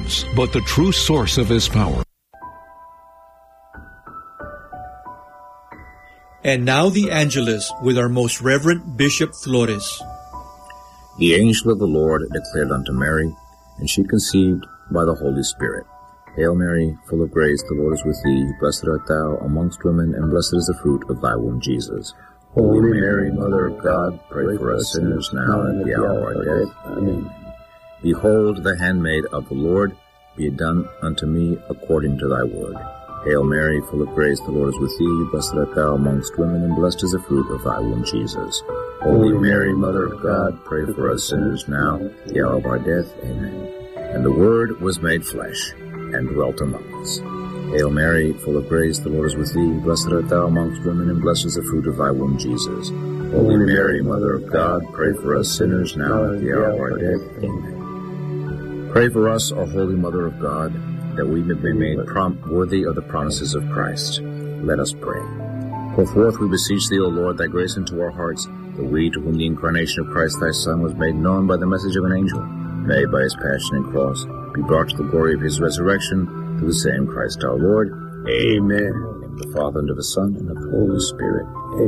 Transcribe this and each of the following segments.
weapons, but the true source of his power. And now the Angelus with our most Reverend Bishop Flores. The angel of the Lord declared unto Mary, and she conceived by the Holy Spirit. Hail Mary, full of grace, the Lord is with thee. Blessed art thou amongst women, and blessed is the fruit of thy womb, Jesus. Holy Mary, Mother of God, pray for us sinners now and at the hour of our death. Amen. Behold, the handmaid of the Lord, be it done unto me according to thy word. Hail Mary, full of grace, the Lord is with thee. Blessed art thou amongst women, and blessed is the fruit of thy womb, Jesus. Holy Mary, Mother of God, pray for us sinners now, at the hour of our death. Amen. And the Word was made flesh, and dwelt among us. Hail Mary, full of grace, the Lord is with thee. Blessed art thou amongst women, and blessed is the fruit of thy womb, Jesus. Holy Mary, Mother of God, pray for us sinners now, and at the hour of our death. Amen. Pray for us, O Holy Mother of God, that we may be made worthy of the promises of Christ. Let us pray. Pour forth, we beseech thee, O Lord, thy grace into our hearts, that we, to whom the incarnation of Christ thy Son was made known by the message of an angel, may, by his passion and cross, be brought to the glory of his resurrection, through the same Christ our Lord. Amen. In the name of the Father, and of the Son, and of the Holy Spirit.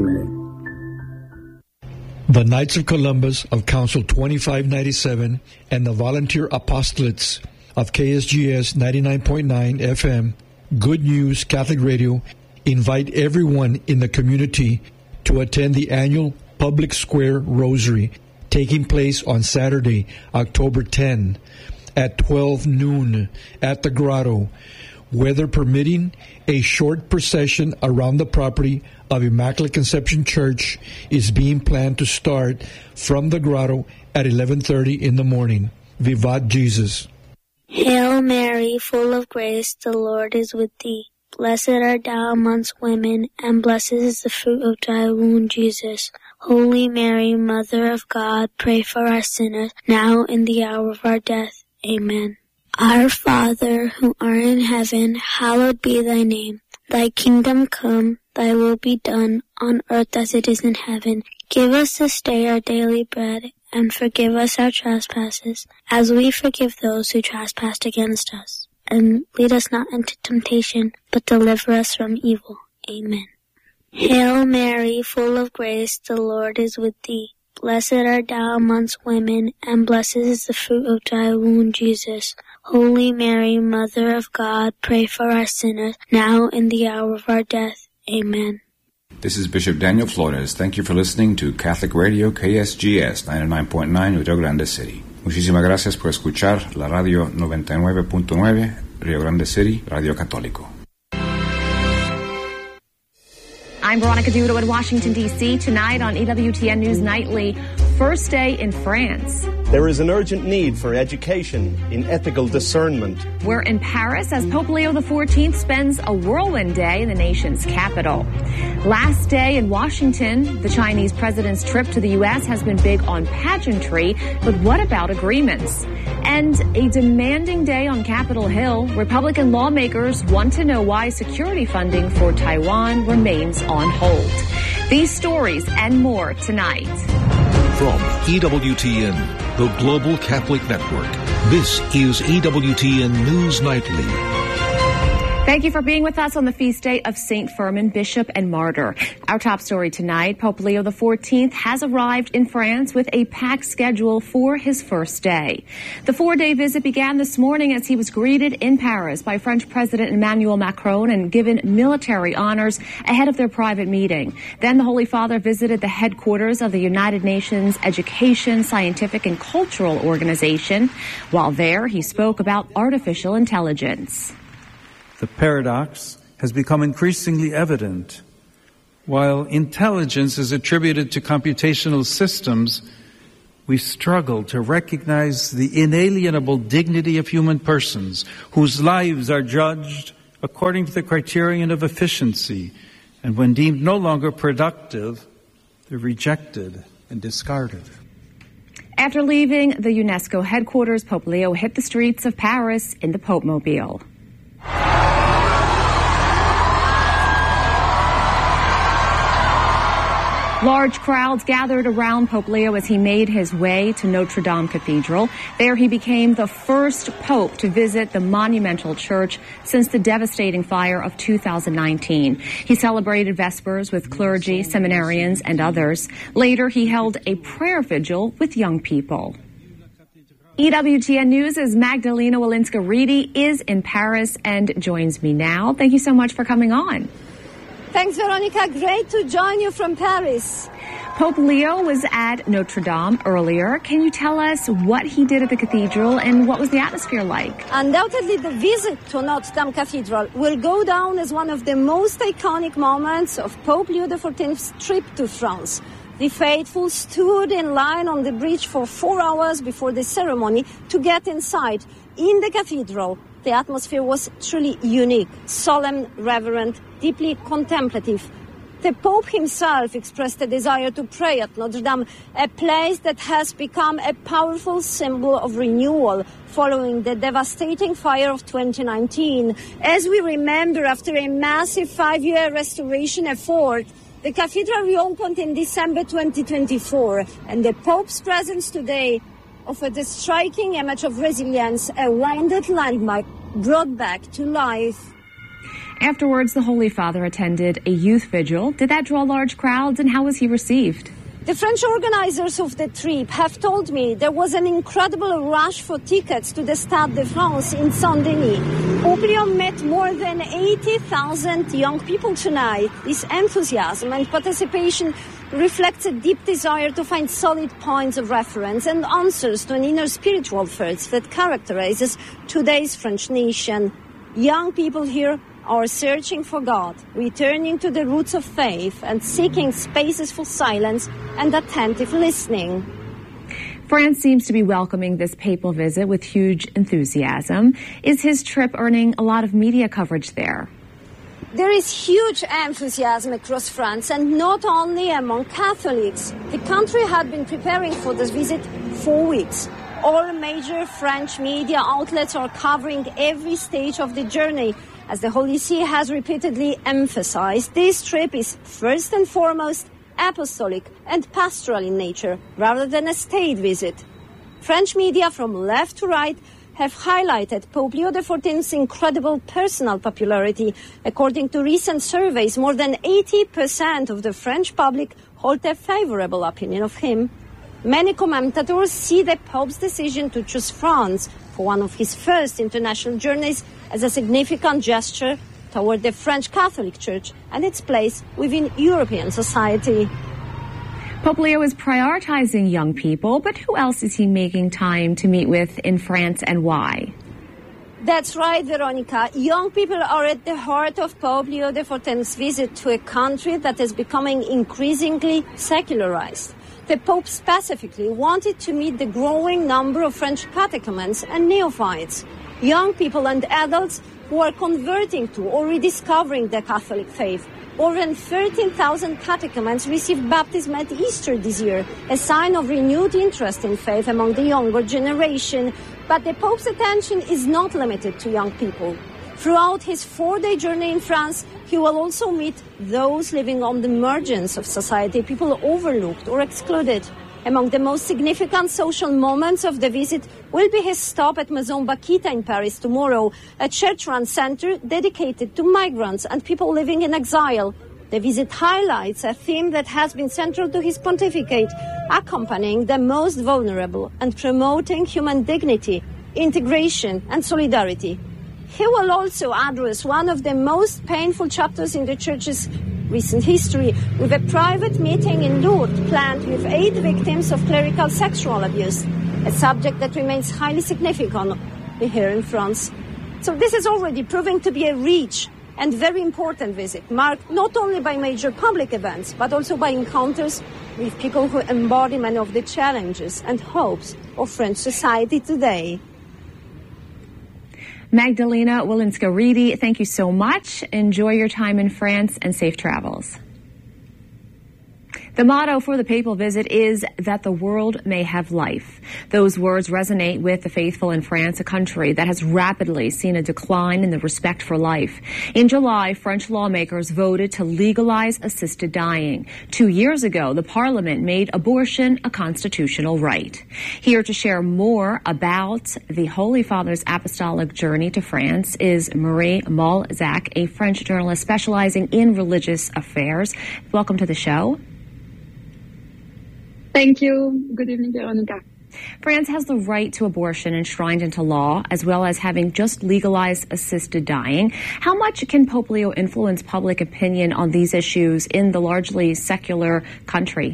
Amen. The Knights of Columbus of Council 2597 and the Volunteer Apostolates of KSGS 99.9 FM, Good News Catholic Radio, invite everyone in the community to attend the annual Public Square Rosary, taking place on Saturday, October 10, at 12 noon at the Grotto. Weather permitting, a short procession around the property of Immaculate Conception Church is being planned to start from the Grotto at 11:30 in the morning. Vivat Jesus. Hail Mary, full of grace, the Lord is with thee. Blessed art thou amongst women, and blessed is the fruit of thy womb, Jesus. Holy Mary, Mother of God, pray for us sinners, now and the hour of our death. Amen. Our Father, who art in heaven, hallowed be thy name. Thy kingdom come, thy will be done, on earth as it is in heaven. Give us this day our daily bread, and forgive us our trespasses, as we forgive those who trespass against us. And lead us not into temptation, but deliver us from evil. Amen. Hail Mary, full of grace, the Lord is with thee. Blessed art thou amongst women, and blessed is the fruit of thy womb, Jesus. Holy Mary, Mother of God, pray for us sinners, now and the hour of our death. Amen. This is Bishop Daniel Flores. Thank you for listening to Catholic Radio KSGS 99.9 Rio Grande City. Muchísimas gracias por escuchar la radio 99.9 Rio Grande City, Radio Católico. I'm Veronica Dudo in Washington, D.C. Tonight on EWTN News Nightly, first day in France. There is an urgent need for education in ethical discernment. We're in Paris as Pope Leo XIV spends a whirlwind day in the nation's capital. Last day in Washington, the Chinese president's trip to the U.S. has been big on pageantry, but what about agreements? And a demanding day on Capitol Hill. Republican lawmakers want to know why security funding for Taiwan remains on hold. These stories and more tonight. From EWTN, the Global Catholic Network, this is EWTN News Nightly. Thank you for being with us on the feast day of St. Firmin, Bishop and Martyr. Our top story tonight, Pope Leo XIV has arrived in France with a packed schedule for his first day. The 4-day visit began this morning as he was greeted in Paris by French President Emmanuel Macron and given military honors ahead of their private meeting. Then the Holy Father visited the headquarters of the United Nations Education, Scientific and Cultural Organization. While there, he spoke about artificial intelligence. The paradox has become increasingly evident. While intelligence is attributed to computational systems, we struggle to recognize the inalienable dignity of human persons whose lives are judged according to the criterion of efficiency, and when deemed no longer productive, they're rejected and discarded. After leaving the UNESCO headquarters, Pope Leo hit the streets of Paris in the Pope-mobile. Large crowds gathered around Pope Leo as he made his way to Notre Dame Cathedral. There he became the first pope to visit the monumental church since the devastating fire of 2019. He celebrated Vespers with clergy, seminarians, and others. Later, he held a prayer vigil with young people. EWTN News' Magdalena Walinska-Reedy is in Paris and joins me now. Thank you so much for coming on. Thanks, Veronica. Great to join you from Paris. Pope Leo was at Notre Dame earlier. Can you tell us what he did at the cathedral and what was the atmosphere like? Undoubtedly, the visit to Notre Dame Cathedral will go down as one of the most iconic moments of Pope Leo XIV's trip to France. The faithful stood in line on the bridge for 4 hours before the ceremony to get inside. In the cathedral, the atmosphere was truly unique, solemn, reverent, deeply contemplative. The Pope himself expressed a desire to pray at Notre Dame, a place that has become a powerful symbol of renewal following the devastating fire of 2019. As we remember, after a massive 5-year restoration effort, the cathedral reopened in December 2024, and the Pope's presence today offered a striking image of resilience, a wounded landmark brought back to life. Afterwards, the Holy Father attended a youth vigil. Did that draw large crowds, and how was he received? The French organizers of the trip have told me there was an incredible rush for tickets to the Stade de France in Saint-Denis. Pope Leo met more than 80,000 young people tonight. This enthusiasm and participation reflects a deep desire to find solid points of reference and answers to an inner spiritual thirst that characterizes today's French nation. Young people here are searching for God, returning to the roots of faith and seeking spaces for silence and attentive listening. France seems to be welcoming this papal visit with huge enthusiasm. Is his trip earning a lot of media coverage there? There is huge enthusiasm across France, and not only among Catholics. The country had been preparing for this visit for weeks. All major French media outlets are covering every stage of the journey. As the Holy See has repeatedly emphasized, this trip is first and foremost apostolic and pastoral in nature, rather than a state visit. French media from left to right have highlighted Pope Leo XIV's incredible personal popularity. According to recent surveys, more than 80% of the French public hold a favorable opinion of him. Many commentators see the Pope's decision to choose France for one of his first international journeys as a significant gesture toward the French Catholic Church and its place within European society. Pope Leo is prioritizing young people, but who else is he making time to meet with in France and why? That's right, Veronica. Young people are at the heart of Pope Leo XIV's visit to a country that is becoming increasingly secularized. The Pope specifically wanted to meet the growing number of French catechumens and neophytes, young people and adults who are converting to or rediscovering the Catholic faith. More than 13,000 catechumens received baptism at Easter this year, a sign of renewed interest in faith among the younger generation. But the Pope's attention is not limited to young people. Throughout his 4-day journey in France, he will also meet those living on the margins of society, people overlooked or excluded. Among the most significant social moments of the visit will be his stop at Maison Bakita in Paris tomorrow, a church-run center dedicated to migrants and people living in exile. The visit highlights a theme that has been central to his pontificate, accompanying the most vulnerable and promoting human dignity, integration and solidarity. He will also address one of the most painful chapters in the Church's recent history, with a private meeting in Lourdes planned with 8 victims of clerical sexual abuse, a subject that remains highly significant here in France. So this is already proving to be a rich and very important visit, marked not only by major public events, but also by encounters with people who embody many of the challenges and hopes of French society today. Magdalena Walinska-Reedy, thank you so much. Enjoy your time in France and safe travels. The motto for the papal visit is that the world may have life. Those words resonate with the faithful in France, a country that has rapidly seen a decline in the respect for life. In July, French lawmakers voted to legalize assisted dying. 2 years ago, the parliament made abortion a constitutional right. Here to share more about the Holy Father's apostolic journey to France is Marie Malzac, a French journalist specializing in religious affairs. Welcome to the show. Thank you. Good evening, Veronica. France has the right to abortion enshrined into law, as well as having just legalized assisted dying. How much can Pope Leo influence public opinion on these issues in the largely secular country?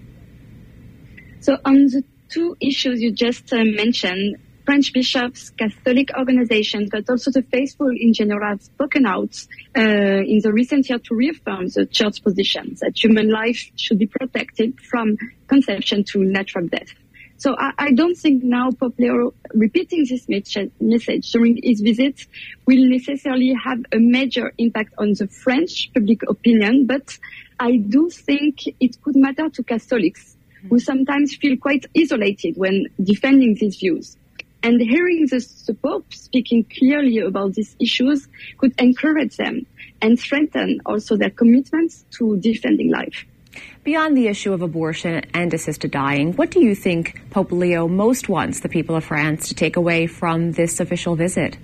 So on the two issues you just mentioned, French bishops, Catholic organizations, but also the faithful in general have spoken out in the recent year to reaffirm the Church's position that human life should be protected from conception to natural death. So I don't think now Pope Leo repeating this message during his visit will necessarily have a major impact on the French public opinion, but I do think it could matter to Catholics who sometimes feel quite isolated when defending these views. And hearing the Pope speaking clearly about these issues could encourage them and strengthen also their commitments to defending life. Beyond the issue of abortion and assisted dying, what do you think Pope Leo most wants the people of France to take away from this official visit?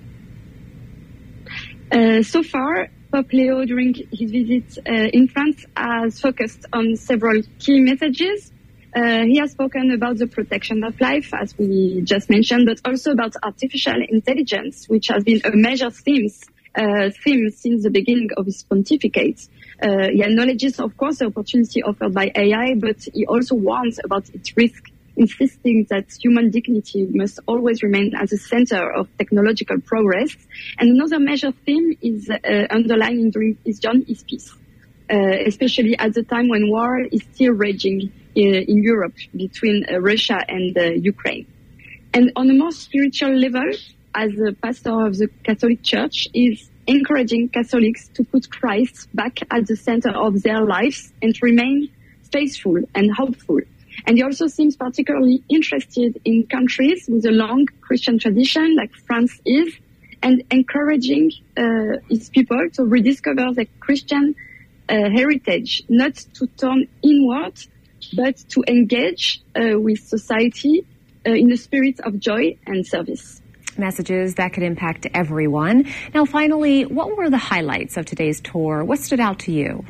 So far, Pope Leo, during his visit in France, has focused on several key messages. He has spoken about the protection of life, as we just mentioned, but also about artificial intelligence, which has been a major theme since the beginning of his pontificate. He acknowledges, of course, the opportunity offered by AI, but he also warns about its risk, insisting that human dignity must always remain at the center of technological progress. And another major theme is underlying during his journey is peace, especially at the time when war is still raging in Europe between Russia and Ukraine. And on a more spiritual level, as a pastor of the Catholic Church, is encouraging Catholics to put Christ back at the center of their lives and to remain faithful and hopeful. And he also seems particularly interested in countries with a long Christian tradition like France is, and encouraging his people to rediscover their Christian heritage, not to turn inward, but to engage with society in a spirit of joy and service. Messages that could impact everyone. Now, finally, what were the highlights of today's tour? What stood out to you?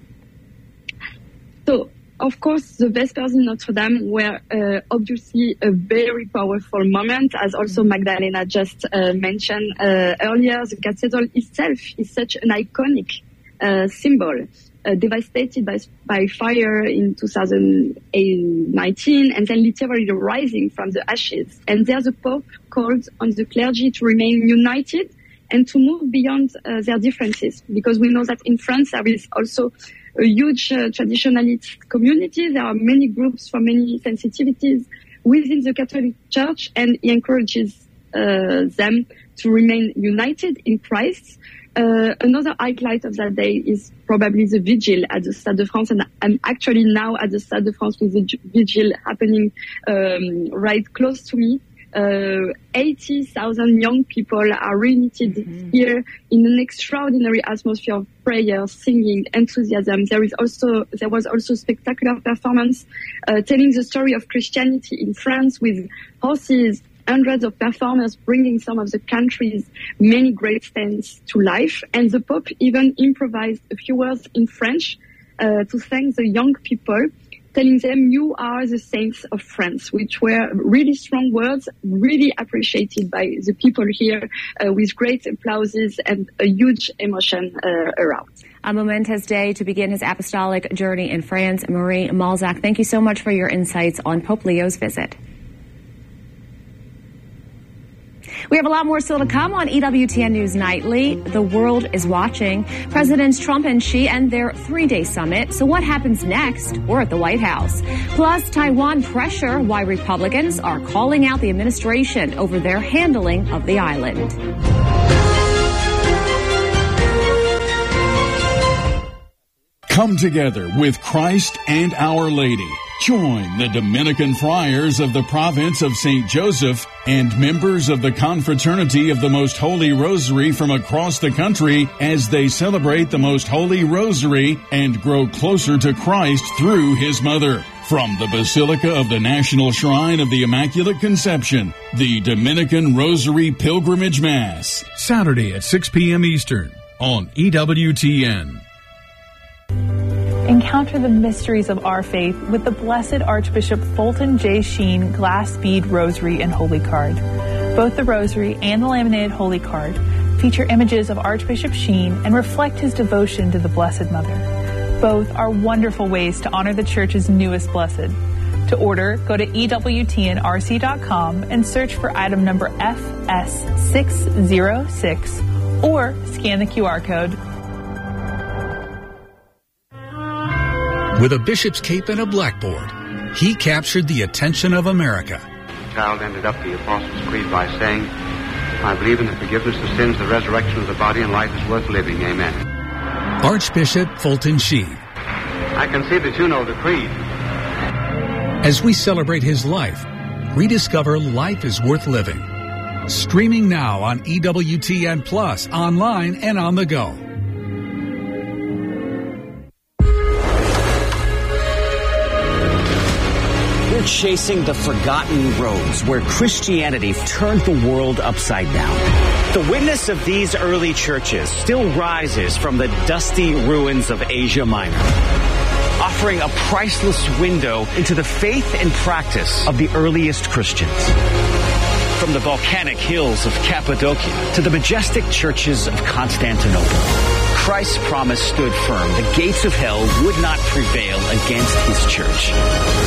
So, of course, the Vespers in Notre Dame were obviously a very powerful moment, as also Magdalena just mentioned earlier. The cathedral itself is such an iconic symbol. Devastated by fire in 2019 and then literally rising from the ashes. And there the Pope called on the clergy to remain united and to move beyond their differences. Because we know that in France there is also a huge traditionalist community. There are many groups from many sensitivities within the Catholic Church, and he encourages them to remain united in Christ. Another highlight of that day is probably the vigil at the Stade de France, and I'm actually now at the Stade de France with the vigil happening right close to me. 80,000 young people are reunited here in an extraordinary atmosphere of prayer, singing, enthusiasm. There was also spectacular performance telling the story of Christianity in France with horses, hundreds of performers bringing some of the country's many great saints to life. And the Pope even improvised a few words in French to thank the young people, telling them, "You are the saints of France," which were really strong words, really appreciated by the people here with great applauses and a huge emotion around. A momentous day to begin his apostolic journey in France. Marie Malzac, thank you so much for your insights on Pope Leo's visit. We have a lot more still to come on EWTN News Nightly. The world is watching. Presidents Trump and Xi end their 3-day summit. So what happens next? We're at the White House. Plus, Taiwan pressure, why Republicans are calling out the administration over their handling of the island. Come together with Christ and Our Lady. Join the Dominican friars of the province of St. Joseph and members of the Confraternity of the Most Holy Rosary from across the country as they celebrate the Most Holy Rosary and grow closer to Christ through His Mother. From the Basilica of the National Shrine of the Immaculate Conception, the Dominican Rosary Pilgrimage Mass, Saturday at 6 p.m. Eastern on EWTN. Encounter the mysteries of our faith with the Blessed Archbishop Fulton J. Sheen Glass Bead Rosary and Holy Card. Both the Rosary and the laminated Holy Card feature images of Archbishop Sheen and reflect his devotion to the Blessed Mother. Both are wonderful ways to honor the Church's newest blessed. To order, go to EWTNRC.com and search for item number FS606 or scan the QR code. With a bishop's cape and a blackboard, he captured the attention of America. The child ended up the Apostles' Creed by saying, I believe in the forgiveness of sins, the resurrection of the body, and life is worth living. Amen. Archbishop Fulton Sheen. I can see that you know the creed. As we celebrate his life, rediscover life is worth living. Streaming now on EWTN Plus, online and on the go. We're chasing the forgotten roads where Christianity turned the world upside down. The witness of these early churches still rises from the dusty ruins of Asia Minor, offering a priceless window into the faith and practice of the earliest Christians. From the volcanic hills of Cappadocia to the majestic churches of Constantinople, Christ's promise stood firm. The gates of hell would not prevail against his church.